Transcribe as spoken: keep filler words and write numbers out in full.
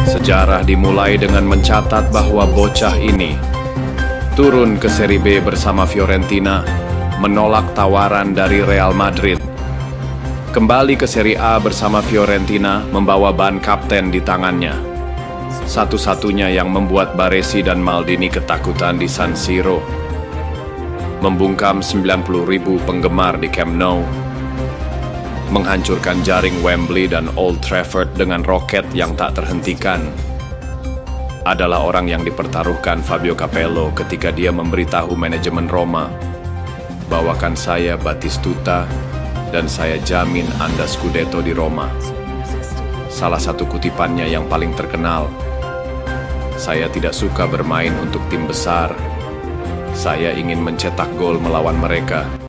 Sejarah dimulai dengan mencatat bahwa bocah ini turun ke Serie B bersama Fiorentina, menolak tawaran dari Real Madrid. Kembali ke Serie A bersama Fiorentina, membawa ban kapten di tangannya. Satu-satunya yang membuat Baresi dan Maldini ketakutan di San Siro. Membungkam sembilan puluh ribu penggemar di Camp Nou. Menghancurkan jaring Wembley dan Old Trafford dengan roket yang tak terhentikan. Adalah orang yang dipertaruhkan Fabio Capello ketika dia memberitahu manajemen Roma, "Bawakan saya Batistuta dan saya jamin Anda Scudetto di Roma." Salah satu kutipannya yang paling terkenal, "Saya tidak suka bermain untuk tim besar. Saya ingin mencetak gol melawan mereka."